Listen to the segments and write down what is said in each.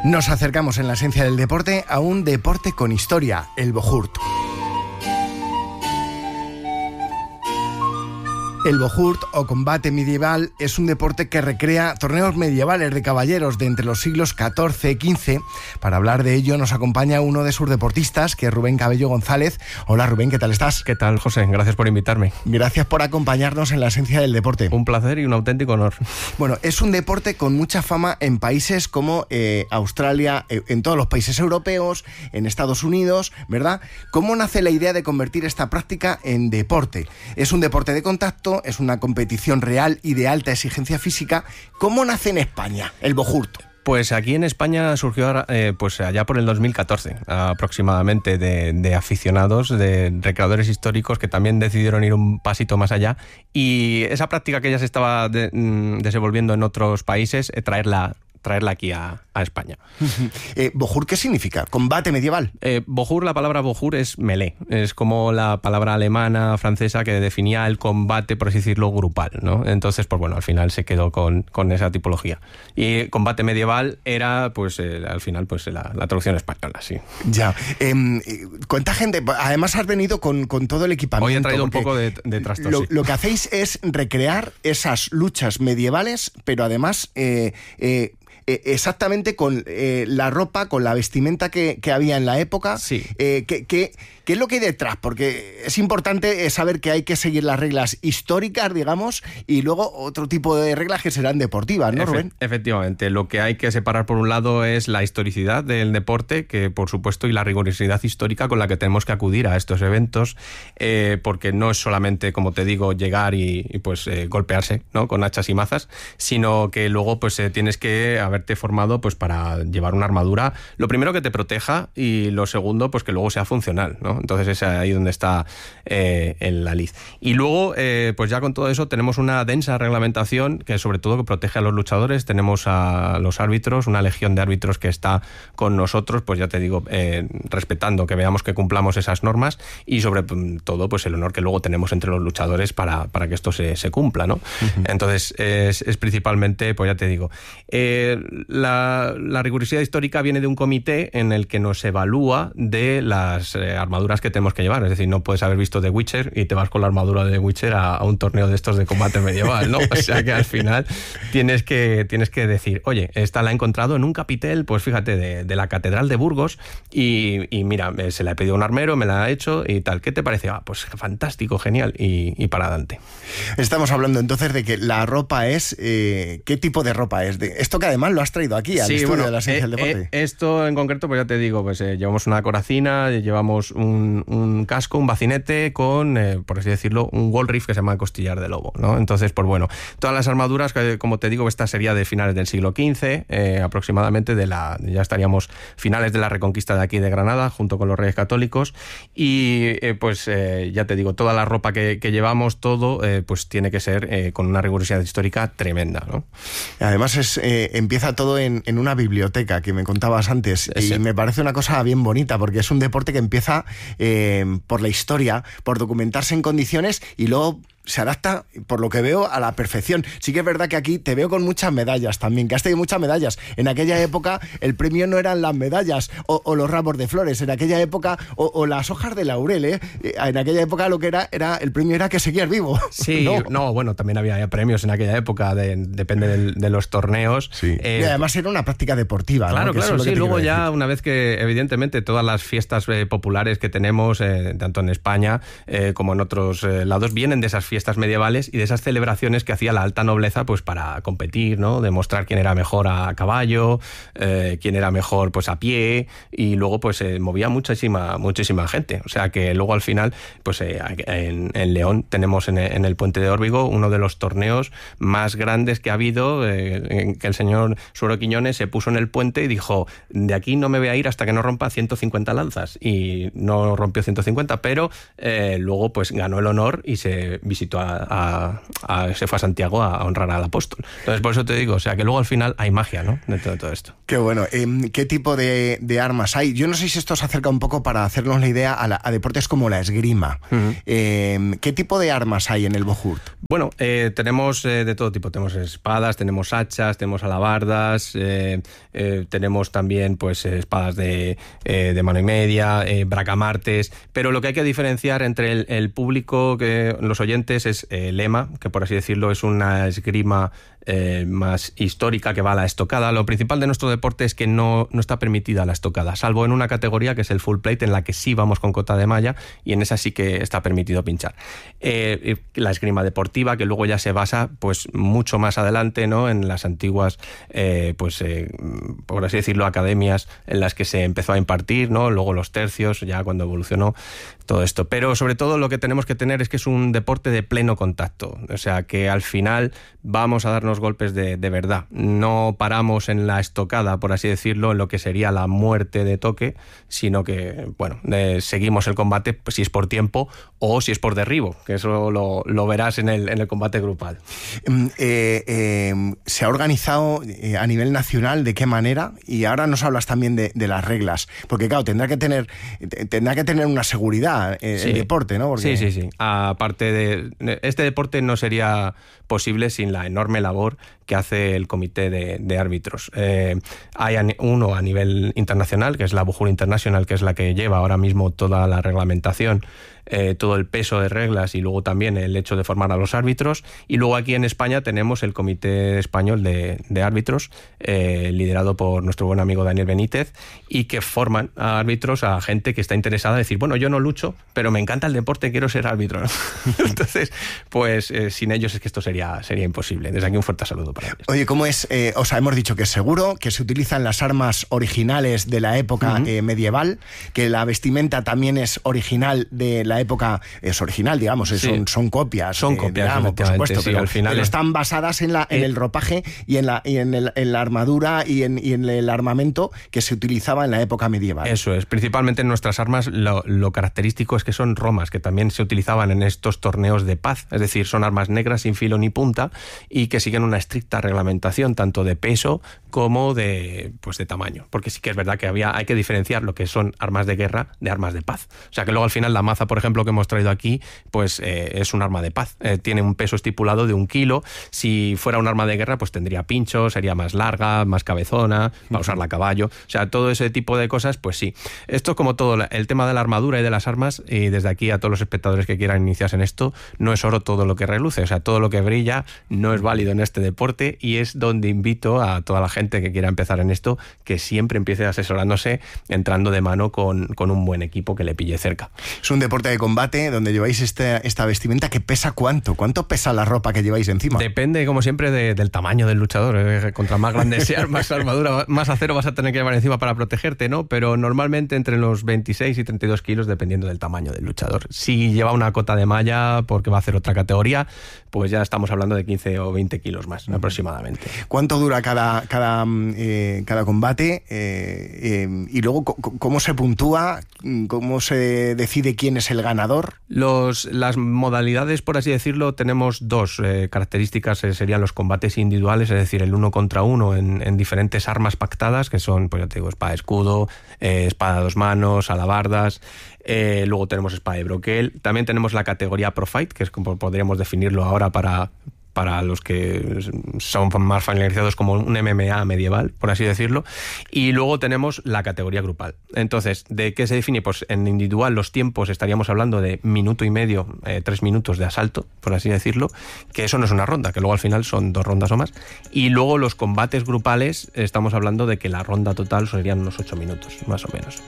Nos acercamos en la esencia del deporte a un deporte con historia, el Bohurt. El Bohurt, o combate medieval, es un deporte que recrea torneos medievales de caballeros de entre los siglos XIV y XV. Para hablar de ello nos acompaña uno de sus deportistas, que es Rubén Cabello González. Hola Rubén, ¿qué tal estás? ¿Qué tal, José? Gracias por invitarme. Gracias por acompañarnos en la esencia del deporte. Un placer y un auténtico honor. Bueno, es un deporte con mucha fama en países como Australia, en todos los países europeos, en Estados Unidos, ¿verdad? ¿Cómo nace la idea de convertir esta práctica en deporte? Es un deporte de contacto, es una competición real y de alta exigencia física. ¿Cómo nace en España el Bohurt? Pues aquí en España surgió pues allá por el 2014 aproximadamente de aficionados, de recreadores históricos que también decidieron ir un pasito más allá, y esa práctica que ya se estaba desenvolviendo en otros países, traerla aquí a España. ¿Bohurt qué significa? ¿Combate medieval? Bohurt, la palabra Bohurt es melee. Es como la palabra alemana, francesa, que definía el combate, por así decirlo, grupal, ¿no? Entonces, pues bueno, al final se quedó con esa tipología. Y combate medieval era, pues, al final, pues la traducción española, sí. Ya. ¿Cuánta gente? Además has venido con todo el equipamiento. Hoy he traído un poco de trastos, sí. Lo que hacéis es recrear esas luchas medievales, pero además exactamente con la ropa, con la vestimenta que había en la época. Sí. ¿Qué es lo que hay detrás? Porque es importante saber que hay que seguir las reglas históricas, digamos, y luego otro tipo de reglas que serán deportivas, ¿no, Rubén? Efectivamente. Lo que hay que separar, por un lado, es la historicidad del deporte, que por supuesto, y la rigurosidad histórica con la que tenemos que acudir a estos eventos, porque no es solamente, como te digo, llegar y pues golpearse, ¿no?, con hachas y mazas, sino que luego pues tienes que haberte formado pues para llevar una armadura, lo primero que te proteja, y lo segundo pues que luego sea funcional, ¿no? Entonces es ahí donde está la liz. Y luego pues ya con todo eso tenemos una densa reglamentación que sobre todo que protege a los luchadores. Tenemos a los árbitros, una legión de árbitros que está con nosotros, pues ya te digo, respetando que veamos que cumplamos esas normas, y sobre todo pues el honor que luego tenemos entre los luchadores para que esto se cumpla, ¿no? Uh-huh. Entonces es principalmente, pues ya te digo, la rigurosidad histórica viene de un comité en el que nos evalúa de las armaduras que tenemos que llevar. Es decir, no puedes haber visto The Witcher y te vas con la armadura de The Witcher a un torneo de estos de combate medieval, ¿no? O sea que al final tienes que decir, oye, esta la he encontrado en un capitel, pues fíjate, de la Catedral de Burgos, y mira, se la he pedido a un armero, me la ha hecho y tal. ¿Qué te parece? Pues fantástico, genial, y para adelante. Estamos hablando entonces de que la ropa es... ¿qué tipo de ropa es? Esto que además lo has traído aquí al estudio de la esencia del deporte. Esto en concreto, pues ya te digo, pues llevamos una coracina, llevamos un casco, un bacinete con, por así decirlo, un wall reef que se llama costillar de lobo, ¿no? Entonces, pues bueno, todas las armaduras, como te digo, esta sería de finales del siglo XV, aproximadamente, ya estaríamos finales de la Reconquista de aquí de Granada, junto con los Reyes Católicos, y pues ya te digo, toda la ropa que llevamos, todo, pues tiene que ser con una rigurosidad histórica tremenda, ¿no? Además empieza todo en una biblioteca que me contabas antes, y me parece una cosa bien bonita, porque es un deporte que empieza por la historia, por documentarse en condiciones, y luego se adapta, por lo que veo, a la perfección. Sí que es verdad que aquí te veo con muchas medallas también, que has tenido muchas medallas. En aquella época el premio no eran las medallas o los ramos de flores, en aquella época, o las hojas de laurel, en aquella época lo que era el premio era que seguías vivo. Sí, no, bueno, también había premios en aquella época, depende de los torneos. Sí. Y además era una práctica deportiva, claro, ¿no? Claro, sí, luego ya una vez que, evidentemente, todas las fiestas populares que tenemos, tanto en España como en otros lados, vienen de esas fiestas medievales y de esas celebraciones que hacía la alta nobleza pues para competir, ¿no? Demostrar quién era mejor a caballo, quién era mejor pues a pie, y luego pues movía muchísima gente. O sea que luego al final pues en León tenemos en el Puente de Órbigo uno de los torneos más grandes que ha habido, en que el señor Suero Quiñones se puso en el puente y dijo, de aquí no me voy a ir hasta que no rompa 150 lanzas, y no rompió 150, pero luego pues ganó el honor y se visitó visitó se fue a Santiago a honrar al apóstol. Entonces, por eso te digo, o sea, que luego al final hay magia, ¿no?, dentro de todo esto. Qué bueno. ¿Qué tipo de armas hay? Yo no sé si esto se acerca un poco, para hacernos la idea, a deportes como la esgrima. Uh-huh. ¿Qué tipo de armas hay en el Bohurt? Bueno, tenemos de todo tipo. Tenemos espadas, tenemos hachas, tenemos alabardas, tenemos también pues espadas de mano y media, bracamartes, pero lo que hay que diferenciar entre el público, los oyentes, es lema, que por así decirlo es una esgrima más histórica, que va a la estocada. Lo principal de nuestro deporte es que no está permitida la estocada, salvo en una categoría que es el full plate, en la que sí vamos con cota de malla, y en esa sí que está permitido pinchar. La esgrima deportiva, que luego ya se basa pues mucho más adelante, ¿no?, en las antiguas por así decirlo, academias en las que se empezó a impartir, ¿no?, luego los tercios, ya cuando evolucionó todo esto. Pero sobre todo lo que tenemos que tener es que es un deporte de pleno contacto, o sea que al final vamos a darnos golpes de verdad. No paramos en la estocada, por así decirlo, en lo que sería la muerte de toque, sino que, bueno, seguimos el combate, pues, si es por tiempo o si es por derribo, que eso lo verás en el combate grupal. ¿Se ha organizado a nivel nacional de qué manera? Y ahora nos hablas también de las reglas, porque claro, tendrá que tener una seguridad el deporte, ¿no? Porque... Sí. Aparte de este deporte no sería posible sin la enorme labor que hace el comité de árbitros. Hay uno a nivel internacional, que es la Bohurt International, que es la que lleva ahora mismo toda la reglamentación, todo el peso de reglas, y luego también el hecho de formar a los árbitros. Y luego aquí en España tenemos el Comité Español de Árbitros, liderado por nuestro buen amigo Daniel Benítez, y que forman a árbitros, a gente que está interesada en decir, bueno, yo no lucho, pero me encanta el deporte, quiero ser árbitro, ¿no? Entonces, pues sin ellos es que esto sería imposible. Desde aquí un fuerte saludo para ellos. Oye, ¿cómo es? Hemos dicho que es seguro, que se utilizan las armas originales de la época medieval, que la vestimenta también es original de la época, es original, digamos, son copias. Son copias, digamos, por supuesto, sí, pero al final están basadas en el ropaje y en la armadura y en el armamento que se utilizaba en la época medieval. Eso es. Principalmente en nuestras armas lo característico es que son romas, que también se utilizaban en estos torneos de paz. Es decir, son armas negras sin filo ni punta y que siguen una estricta reglamentación, tanto de peso como de tamaño. Porque sí que es verdad que hay que diferenciar lo que son armas de guerra de armas de paz. O sea que luego al final la maza, por ejemplo, que hemos traído aquí, pues es un arma de paz. Tiene un peso estipulado de 1 kilo. Si fuera un arma de guerra, pues tendría pincho, sería más larga, más cabezona, para usarla a caballo. O sea, todo ese tipo de cosas, pues sí. Esto, como todo el tema de la armadura y de las armas, y desde aquí a todos los espectadores que quieran iniciarse en esto, no es oro todo lo que reluce. O sea, todo lo que brilla no es válido en este deporte, y es donde invito a toda la gente que quiera empezar en esto, que siempre empiece asesorándose, entrando de mano con un buen equipo que le pille cerca. Es un deporte de combate donde lleváis esta vestimenta que pesa ¿cuánto? ¿Cuánto pesa la ropa que lleváis encima? Depende, como siempre, del tamaño del luchador. Contra más grande seas, más armadura, más acero vas a tener que llevar encima para protegerte, ¿no? Pero normalmente entre los 26 y 32 kilos, dependiendo del tamaño del luchador. Si lleva una cota de malla porque va a hacer otra categoría, pues ya estamos hablando de 15 o 20 kilos más, aproximadamente. ¿Cuánto dura cada combate? Y luego, ¿cómo se puntúa? ¿Cómo se decide quién es el ganador? Las modalidades, por así decirlo, tenemos dos características. Serían los combates individuales, es decir, el 1 contra 1 en diferentes armas pactadas, que son, pues ya te digo, espada, escudo, espada a 2 manos, alabardas. Luego tenemos espada de broquel. También tenemos la categoría Pro Fight, que es como podríamos definirlo ahora para los que son más familiarizados como un MMA medieval, por así decirlo. Y luego tenemos la categoría grupal. Entonces, ¿de qué se define? Pues en individual los tiempos estaríamos hablando de 1,5 minutos, 3 minutos de asalto, por así decirlo, que eso no es una ronda, que luego al final son 2 rondas o más. Y luego los combates grupales estamos hablando de que la ronda total serían unos 8 minutos, más o menos.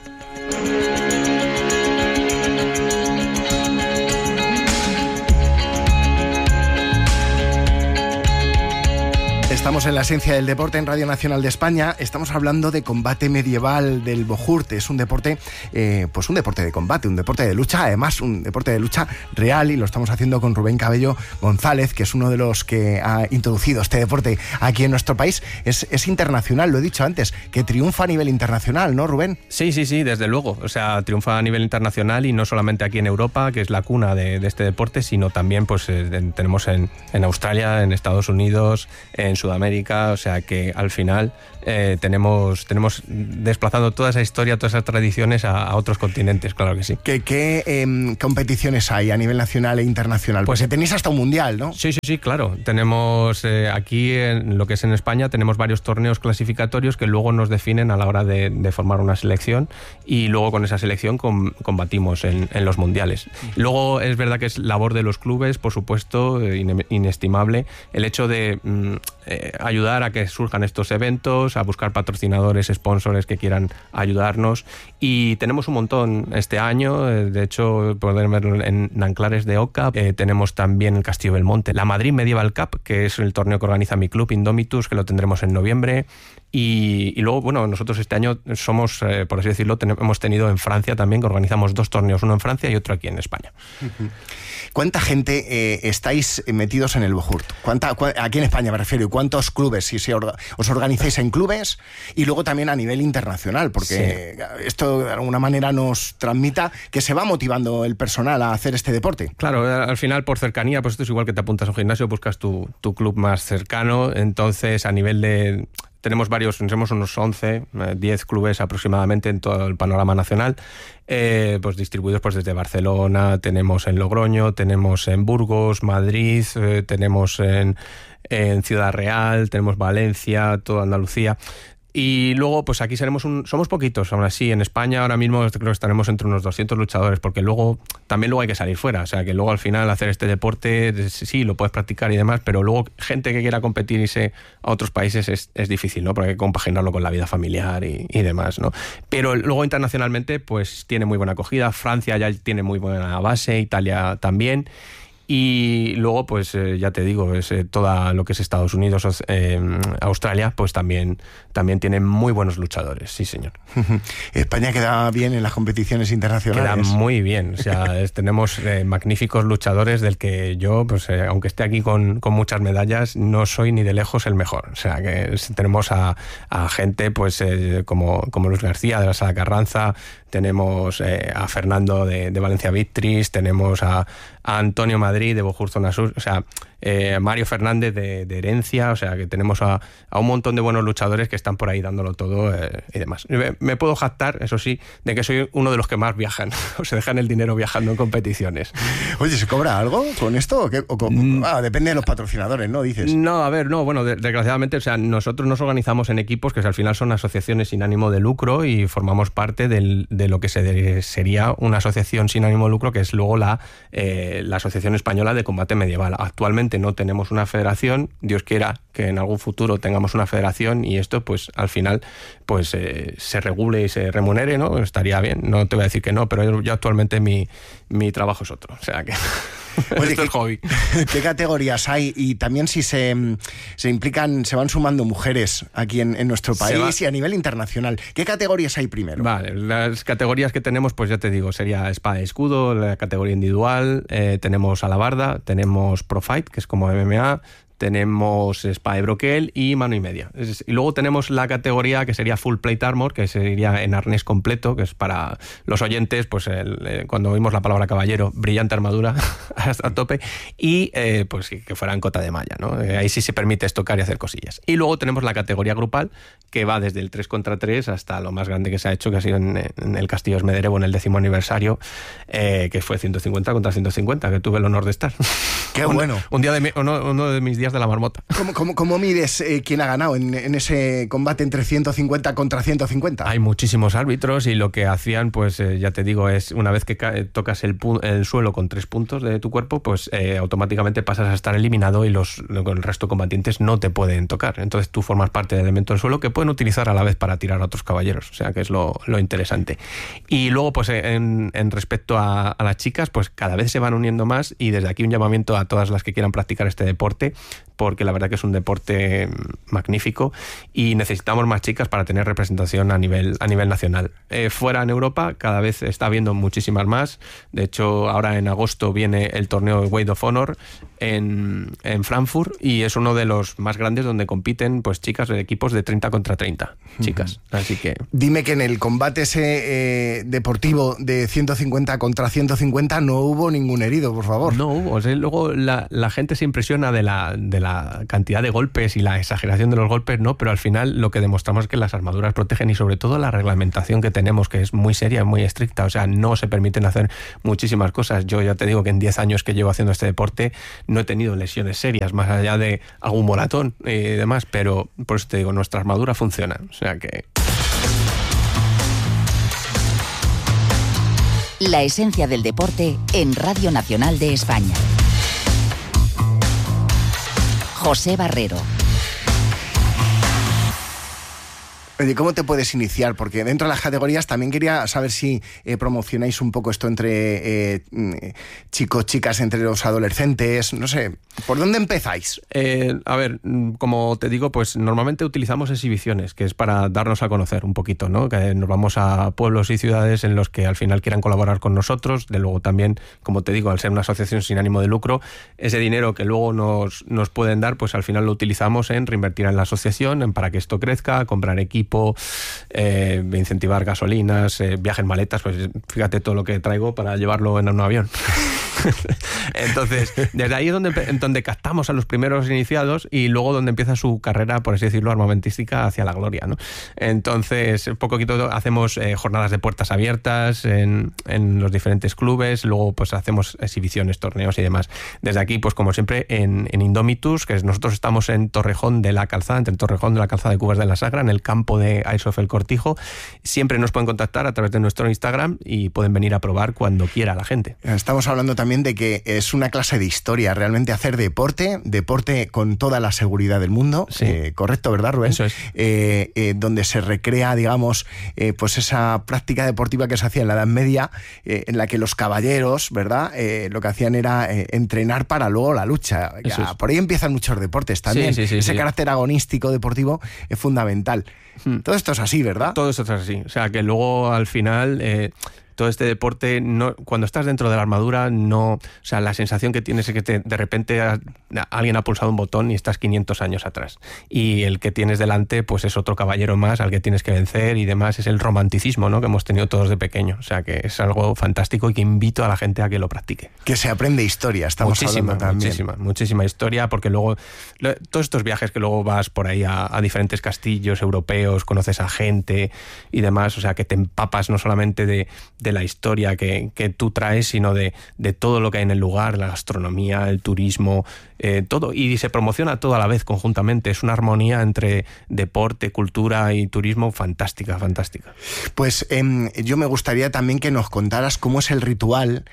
Estamos en la esencia del deporte en Radio Nacional de España. Estamos hablando de combate medieval del Bojurt. Es un deporte, pues un deporte de combate, un deporte de lucha, además un deporte de lucha real, y lo estamos haciendo con Rubén Cabello González, que es uno de los que ha introducido este deporte aquí en nuestro país. Es internacional, lo he dicho antes, que triunfa a nivel internacional, ¿no, Rubén? Sí, desde luego. O sea, triunfa a nivel internacional y no solamente aquí en Europa, que es la cuna de este deporte, sino también pues tenemos en Australia, en Estados Unidos, en Sudamérica, o sea que al final tenemos desplazando toda esa historia, todas esas tradiciones a otros continentes, claro que sí. ¿Qué competiciones hay a nivel nacional e internacional? Pues tenéis hasta un mundial, ¿no? Sí, claro. Tenemos aquí, en lo que es en España, tenemos varios torneos clasificatorios que luego nos definen a la hora de formar una selección, y luego con esa selección combatimos en los mundiales. Luego es verdad que es labor de los clubes, por supuesto, inestimable, el hecho de ayudar a que surjan estos eventos, a buscar patrocinadores, sponsors que quieran ayudarnos, y tenemos un montón este año. De hecho, podemos verlo en Nanclares de Oca. Tenemos también el Castillo Belmonte, la Madrid Medieval Cup, que es el torneo que organiza mi club Indomitus, que lo tendremos en noviembre. Y luego, bueno, nosotros este año somos, por así decirlo, hemos tenido en Francia también, que organizamos 2 torneos, uno en Francia y otro aquí en España. ¿Cuánta gente estáis metidos en el Bojurt? Aquí en España me refiero, ¿y cuántos clubes? Si os organizáis en clubes, y luego también a nivel internacional, porque esto de alguna manera nos transmita que se va motivando el personal a hacer este deporte. Claro, al final por cercanía, pues esto es igual que te apuntas a un gimnasio, buscas tu club más cercano. Entonces a nivel de... Tenemos unos 11, 10 clubes aproximadamente en todo el panorama nacional, pues distribuidos pues desde Barcelona, tenemos en Logroño, tenemos en Burgos, Madrid, tenemos en Ciudad Real, tenemos Valencia, toda Andalucía. Y luego, pues aquí somos poquitos, aún así. En España ahora mismo creo que estaremos entre unos 200 luchadores, porque luego hay que salir fuera. O sea, que luego al final hacer este deporte, sí, lo puedes practicar y demás, pero luego gente que quiera competir y irse a otros países es difícil, ¿no? Porque hay que compaginarlo con la vida familiar y demás, ¿no? Pero luego internacionalmente, pues tiene muy buena acogida. Francia ya tiene muy buena base, Italia también. Y luego, pues ya te digo, toda lo que es Estados Unidos, Australia, pues también tienen muy buenos luchadores, sí señor. España queda bien en las competiciones internacionales. Queda muy bien, o sea, tenemos magníficos luchadores del que yo, pues aunque esté aquí con muchas medallas, no soy ni de lejos el mejor. O sea, que tenemos a gente pues como Luis García de la Sala Carranza, tenemos a Fernando de Valencia Victris, tenemos a Antonio Madrid de Bojurt Zona Sur, o sea, Mario Fernández de Herencia, o sea, que tenemos a un montón de buenos luchadores que están por ahí dándolo todo y demás. Me puedo jactar, eso sí, de que soy uno de los que más viajan, o se dejan el dinero viajando en competiciones. Oye, ¿se cobra algo con esto? Depende de los patrocinadores, ¿no? Dices. No, a ver, no, bueno, desgraciadamente, o sea, nosotros nos organizamos en equipos que al final son asociaciones sin ánimo de lucro y formamos parte de lo que sería una asociación sin ánimo de lucro, que es luego la Asociación Española de Combate Medieval. Actualmente no tenemos una federación, Dios quiera que en algún futuro tengamos una federación y esto pues al final pues se regule y se remunere, ¿no? Estaría bien, no te voy a decir que no, pero yo actualmente mi trabajo es otro, o sea que... Oye, esto es hobby. ¿Qué categorías hay? Y también si se implican, se van sumando mujeres aquí en nuestro país y a nivel internacional. ¿Qué categorías hay primero? Vale, las categorías que tenemos, pues ya te digo, sería espada y escudo, la categoría individual, tenemos alabarda, tenemos pro fight, que es como MMA, tenemos espada de broquel y mano y media. Y luego tenemos la categoría que sería full plate armor, que sería en arnés completo, que es para los oyentes, pues cuando oímos la palabra caballero, brillante armadura hasta tope, y pues que fuera en cota de malla, ¿no? Ahí sí se permite estocar y hacer cosillas. Y luego tenemos la categoría grupal, que va desde el 3 contra 3 hasta lo más grande que se ha hecho, que ha sido en el Castillo Esmederebo en el 10º aniversario, que fue 150 contra 150, que tuve el honor de estar. ¡Qué bueno! Uno de mis días de la marmota. ¿Cómo mides quién ha ganado en ese combate entre 150 contra 150? Hay muchísimos árbitros y lo que hacían, pues ya te digo, es una vez que tocas el suelo con 3 puntos de tu cuerpo, pues automáticamente pasas a estar eliminado y el resto de combatientes no te pueden tocar. Entonces tú formas parte del elemento del suelo que pueden utilizar a la vez para tirar a otros caballeros, o sea que es lo interesante. Y luego, pues en respecto a las chicas, pues cada vez se van uniendo más, y desde aquí un llamamiento a todas las que quieran practicar este deporte. porque la verdad que es un deporte magnífico y necesitamos más chicas para tener representación a nivel nacional. Fuera en Europa cada vez está habiendo muchísimas más. De hecho, ahora en agosto viene el torneo Weight of Honor en Frankfurt y es uno de los más grandes donde compiten pues chicas de equipos de 30 contra 30 chicas. Así que... Dime que en el combate ese deportivo de 150 contra 150 no hubo ningún herido, por favor. No hubo. O sea, luego la gente se impresiona de la cantidad de golpes y la exageración de los golpes, ¿no? Pero al final lo que demostramos es que las armaduras protegen y sobre todo la reglamentación que tenemos, que es muy seria, muy estricta. O sea, no se permiten hacer muchísimas cosas. Yo ya te digo que en 10 años que llevo haciendo este deporte no he tenido lesiones serias, más allá de algún moratón y demás, pero por eso te digo, nuestra armadura funciona. O sea que... La esencia del deporte en Radio Nacional de España. José Barrero. Oye, ¿cómo te puedes iniciar? Porque dentro de las categorías también quería saber si promocionáis un poco esto entre chicos, chicas, entre los adolescentes, no sé, ¿por dónde empezáis? A ver, como te digo, pues normalmente utilizamos exhibiciones, que es para darnos a conocer un poquito, ¿no? Que nos vamos a pueblos y ciudades en los que al final quieran colaborar con nosotros. De luego también, como te digo, al ser una asociación sin ánimo de lucro, ese dinero que luego nos pueden dar, pues al final lo utilizamos en reinvertir en la asociación, para que esto crezca, comprar equipo, incentivar gasolinas, viajes maletas, pues fíjate todo lo que traigo para llevarlo en un avión. Entonces, desde ahí es donde captamos a los primeros iniciados y luego donde empieza su carrera, por así decirlo, armamentística hacia la gloria, ¿no? Entonces, poquito hacemos jornadas de puertas abiertas en los diferentes clubes, luego pues hacemos exhibiciones, torneos y demás. Desde aquí, pues como siempre, en Indomitus, que nosotros estamos en Torrejón de la Calzada, entre Torrejón de la Calzada y Cubas de la Sagra, en el campo de Airsoft El Cortijo. Siempre nos pueden contactar a través de nuestro Instagram y pueden venir a probar cuando quiera la gente. Estamos hablando también de que es una clase de historia, realmente hacer deporte con toda la seguridad del mundo, sí. Correcto, ¿verdad, Rubén? Eso es. Donde se recrea, digamos, pues esa práctica deportiva que se hacía en la Edad Media, en la que los caballeros, ¿verdad? Lo que hacían era entrenar para luego la lucha. Por ahí empiezan muchos deportes también. Sí, ese carácter agonístico deportivo es fundamental. Todo esto es así, ¿verdad? Todo esto es así. O sea, que luego al final... todo este deporte, cuando estás dentro de la armadura, o sea, la sensación que tienes es que de repente alguien ha pulsado un botón y estás 500 años atrás. Y el que tienes delante, pues es otro caballero más al que tienes que vencer y demás. Es el romanticismo, ¿no?, que hemos tenido todos de pequeño. O sea, que es algo fantástico y que invito a la gente a que lo practique. Que se aprende historia, estamos hablando también. Muchísima historia, porque luego todos estos viajes que luego vas por ahí a diferentes castillos europeos, conoces a gente y demás, o sea, que te empapas no solamente de la historia que tú traes, sino de todo lo que hay en el lugar, la gastronomía, el turismo, todo, y se promociona todo a la vez conjuntamente. Es una armonía entre deporte, cultura y turismo fantástica. Pues yo me gustaría también que nos contaras cómo es el ritual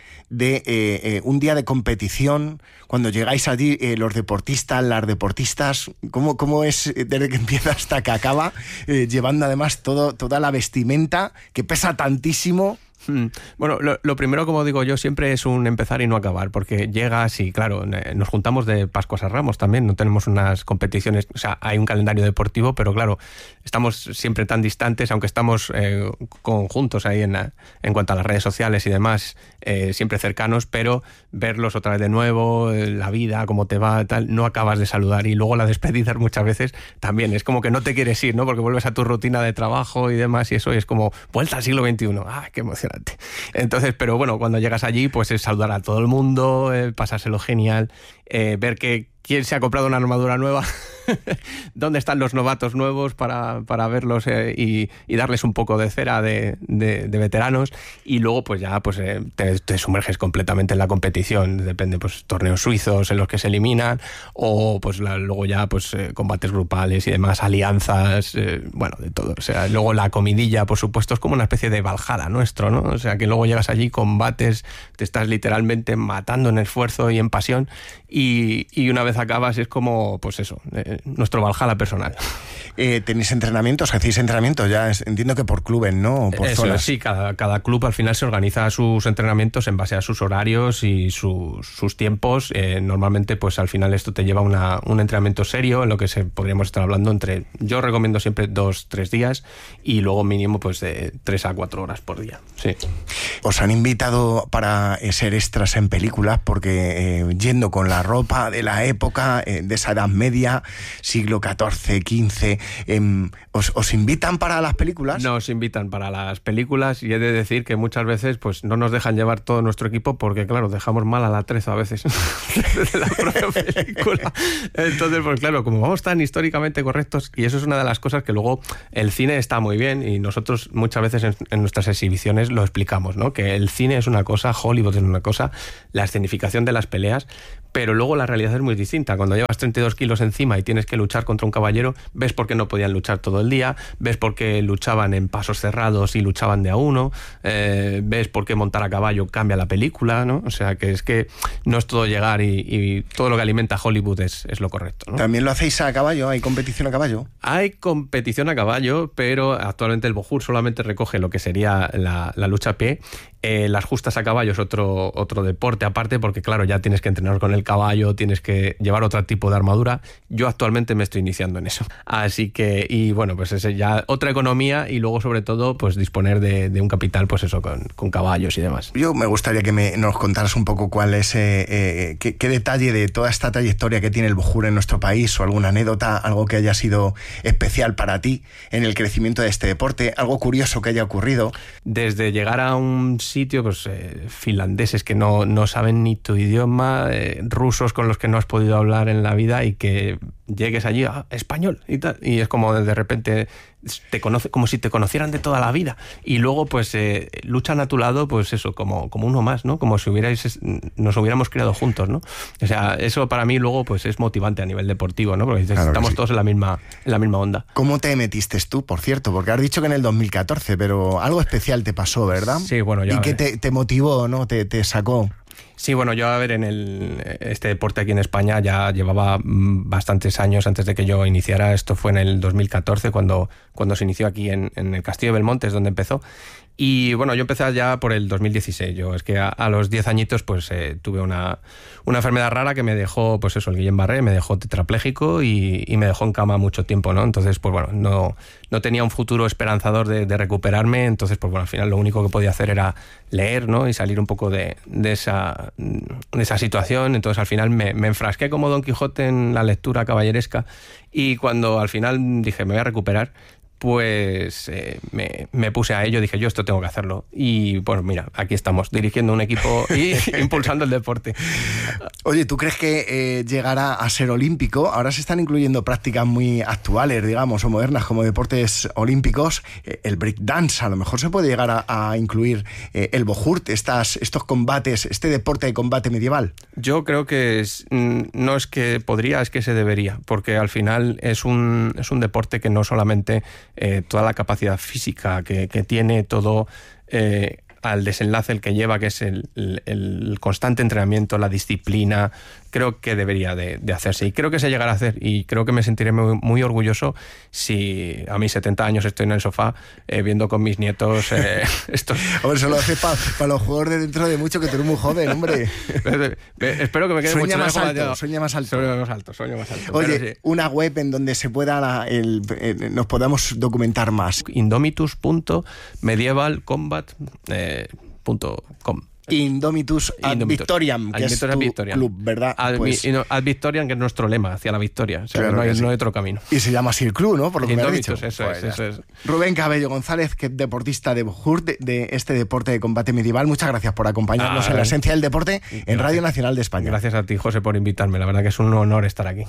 de un día de competición, cuando llegáis allí, los deportistas, las deportistas, cómo es desde que empieza hasta que acaba, llevando además toda la vestimenta que pesa tantísimo. Bueno, lo primero, como digo yo, siempre es un empezar y no acabar, porque llegas y, claro, nos juntamos de Pascuas a Ramos también, no tenemos unas competiciones, o sea, hay un calendario deportivo, pero claro, estamos siempre tan distantes, aunque estamos conjuntos ahí en cuanto a las redes sociales y demás, siempre cercanos, pero verlos otra vez de nuevo, la vida, cómo te va, tal, no acabas de saludar, y luego la despedida muchas veces también, es como que no te quieres ir, ¿no?, porque vuelves a tu rutina de trabajo y demás, y eso es como vuelta al siglo XXI, ¡ah, qué emoción! Entonces, pero bueno, cuando llegas allí, pues es saludar a todo el mundo, pasárselo genial, ver que quién se ha comprado una armadura nueva, dónde están los novatos nuevos para verlos y darles un poco de cera de veteranos, y luego pues ya pues te sumerges completamente en la competición. Depende, pues torneos suizos en los que se eliminan, o pues luego ya pues combates grupales y demás, alianzas, bueno, de todo. O sea, luego la comidilla, por supuesto, es como una especie de Valhalla nuestro, ¿no? O sea, que luego llegas allí, combates, te estás literalmente matando en esfuerzo y en pasión, y una vez acabas es como, pues eso, nuestro Valhalla personal. ¿Tenéis entrenamientos? ¿Hacéis entrenamientos? Ya entiendo que por clubes, ¿no? O por zonas. Sí, cada club al final se organiza sus entrenamientos en base a sus horarios y sus tiempos. Normalmente, pues al final esto te lleva a un entrenamiento serio, en lo que podríamos estar hablando yo recomiendo siempre 2-3 días y luego mínimo pues de 3 a 4 horas por día. Sí. ¿Os han invitado para ser extras en películas? Porque yendo con la ropa de la época, de esa Edad Media, siglo XIV, XV, ¿os invitan para las películas? Nos invitan para las películas y he de decir que muchas veces pues no nos dejan llevar todo nuestro equipo porque, claro, dejamos mal a la Treza a veces de la propia película. Entonces, pues claro, como vamos tan históricamente correctos, y eso es una de las cosas que luego el cine está muy bien y nosotros muchas veces en nuestras exhibiciones lo explicamos, ¿no? Que el cine es una cosa, Hollywood es una cosa, la escenificación de las peleas, pero luego la realidad es muy distinta. Cuando llevas 32 kilos encima y tienes que luchar contra un caballero, ves por qué no podían luchar todo el día, ves por qué luchaban en pasos cerrados y luchaban de a uno, ves por qué montar a caballo cambia la película, ¿no? O sea, que es que no es todo llegar y todo lo que alimenta Hollywood es lo correcto, ¿no? ¿También lo hacéis a caballo? ¿Hay competición a caballo? Hay competición a caballo, pero actualmente el Bojur solamente recoge lo que sería la lucha a pie. Las justas a caballo es otro deporte aparte, porque claro, ya tienes que entrenar con el caballo, tienes que llevar otro tipo de armadura. Yo actualmente me estoy iniciando en eso. Así que, y bueno, pues es ya otra economía y luego sobre todo pues disponer de un capital, pues eso, con caballos y demás. Yo me gustaría que nos contaras un poco cuál es, qué detalle de toda esta trayectoria que tiene el Bojur en nuestro país, o alguna anécdota, algo que haya sido especial para ti en el crecimiento de este deporte, algo curioso que haya ocurrido. Desde llegar a un sitio, pues finlandeses que no saben ni tu idioma, rusos con los que no has podido hablar en la vida y que llegues allí, español y tal, y es como de repente te conoce, como si te conocieran de toda la vida, y luego pues luchan a tu lado, pues eso, como uno más, ¿no? Como si nos hubiéramos criado juntos, ¿no? O sea, eso para mí luego pues es motivante a nivel deportivo, ¿no? Porque claro, estamos todos en la misma onda. ¿Cómo te metiste tú, por cierto? Porque has dicho que en el 2014, pero algo especial te pasó, ¿verdad? Sí, bueno, ¿Y qué te motivó, no? ¿Te sacó? Sí, bueno, yo a ver, este deporte aquí en España ya llevaba bastantes años antes de que yo iniciara. Esto fue en el 2014 cuando se inició aquí en el Castillo de Belmonte, es donde empezó. Y bueno, yo empecé ya por el 2016. Yo es que a los 10 añitos pues tuve una enfermedad rara que me dejó, pues eso, el Guillain-Barré, me dejó tetrapléjico y me dejó en cama mucho tiempo, ¿no? Entonces, pues bueno, no tenía un futuro esperanzador de recuperarme. Entonces, pues bueno, al final lo único que podía hacer era leer, ¿no? Y salir un poco de esa situación. Entonces, al final me enfrasqué como Don Quijote en la lectura caballeresca, y cuando al final dije, me voy a recuperar, pues me puse a ello, dije yo esto tengo que hacerlo, y bueno, mira, aquí estamos dirigiendo un equipo y impulsando el deporte. Oye, ¿tú crees que llegará a ser olímpico? Ahora se están incluyendo prácticas muy actuales, digamos, o modernas como deportes olímpicos. El breakdance, a lo mejor se puede llegar a incluir el Bojur, estos combates, este deporte de combate medieval. Yo creo que no es que podría, es que se debería, porque al final es un deporte que no solamente toda la capacidad física que tiene, todo al desenlace el que lleva, que es el constante entrenamiento, la disciplina, creo que debería de hacerse, y creo que se llegará a hacer, y creo que me sentiré muy, muy orgulloso si a mis 70 años estoy en el sofá viendo con mis nietos esto. Hombre, eso lo haces para los jugadores de dentro de mucho, que tú eres muy joven, hombre. Espero que me quede sueña mucho más alto, sueña más alto. Sueño más alto. Oye, sí. Una web en donde se pueda nos podamos documentar más. Indomitus.medievalcombat.com. Indomitus ad Victoriam, que es tu club, ¿verdad? Ad Victoriam, que es nuestro lema, hacia la victoria. O sea, claro, no hay otro camino. Y se llama así el club, ¿no? Por lo que me has dicho. Eso es. Rubén Cabello González, que es deportista de Bojur, de este deporte de combate medieval. Muchas gracias por acompañarnos en la esencia del deporte en Radio Nacional de España. Gracias a ti, José, por invitarme. La verdad que es un honor estar aquí.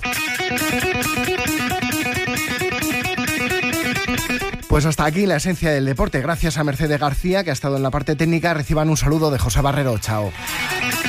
Pues hasta aquí la esencia del deporte. Gracias a Mercedes García, que ha estado en la parte técnica. Reciban un saludo de José Barrero. Chao.